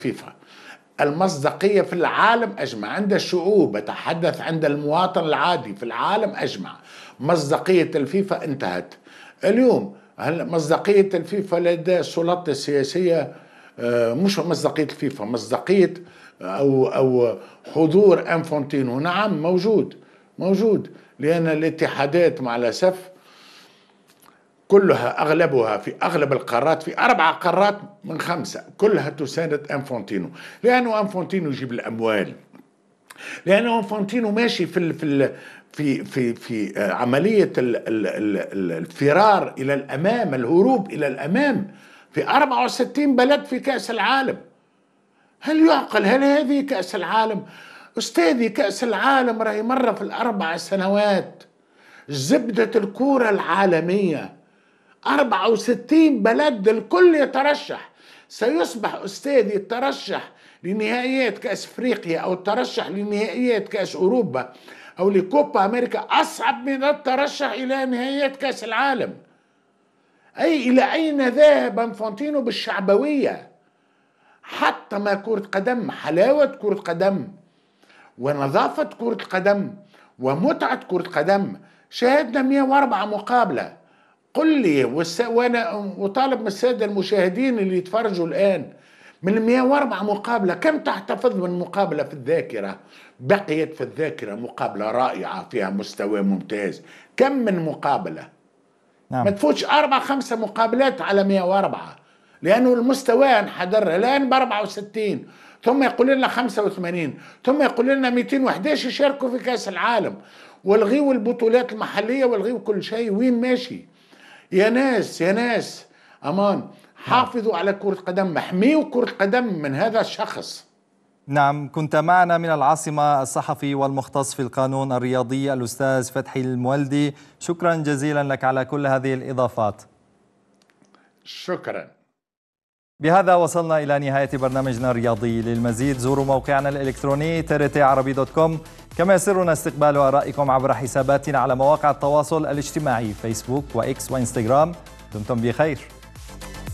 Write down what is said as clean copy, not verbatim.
فيفا. المصداقية في العالم أجمع، عند الشعوب، أتحدث عند المواطن العادي في العالم أجمع، مصداقية الفيفا انتهت. اليوم هل مصداقية الفيفا لدى السلطات السياسية؟ مش مصداقية الفيفا، مصداقية أو حضور أنفونتينو، نعم موجود، لأن الاتحادات مع الأسف كلها أغلبها في أغلب القارات، في 4 قارات من 5 كلها تساند أنفونتينو، لأنه أنفونتينو يجيب الأموال، لأنه أنفونتينو ماشي في عملية الفرار إلى الأمام، الهروب إلى الأمام في 64 بلد في كأس العالم. هل يعقل؟ هل هذه كأس العالم؟ أستاذي كأس العالم راهي مرة في ال4 سنوات، زبدة الكرة العالمية، 64 بلد الكل يترشح. سيصبح أستاذي الترشح لنهائيات كأس أفريقيا أو الترشح لنهائيات كأس أوروبا أو لكوبا أمريكا أصعب من الترشح إلى نهائيات كأس العالم. أي إلى أين ذهب أنفونتينو بالشعبوية؟ حتى ما كرة قدم، حلاوة كرة قدم ونظافة كرة قدم ومتعة كرة قدم. شاهدنا 104 مقابلة. قل لي وانا اطالب من الساده المشاهدين اللي يتفرجوا الان، من 104 مقابله كم تحتفظ من مقابله في الذاكره؟ بقيت في الذاكره مقابله رائعه فيها مستوى ممتاز. كم من مقابله؟ نعم. ما تفوتش 4 5 مقابلات على 104، لانه المستوى انحدر الان ب 64، ثم يقول لنا 85، ثم يقول لنا 211 يشاركوا في كاس العالم، والغيوا البطولات المحليه والغيوا كل شيء. وين ماشي؟ يا ناس أمان، حافظوا على كرة قدم، احميوا كرة قدم من هذا الشخص. نعم، كنت معنا من العاصمة الصحفي والمختص في القانون الرياضي الأستاذ فتحي المولدي، شكرا جزيلا لك على كل هذه الإضافات. شكرا. بهذا وصلنا إلى نهاية برنامجنا الرياضي. للمزيد زوروا موقعنا الإلكتروني trtarabi.com، كما يسرنا استقبال آرائكم عبر حساباتنا على مواقع التواصل الاجتماعي فيسبوك وإكس وإنستغرام. دمتم بخير.